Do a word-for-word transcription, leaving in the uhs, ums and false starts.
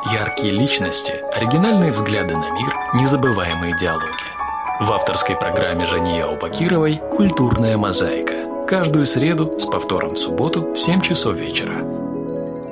Яркие личности, оригинальные взгляды на мир, незабываемые диалоги. В авторской программе Жании Аубакировой «Культурная мозаика». Каждую среду с повтором в субботу в семь часов вечера.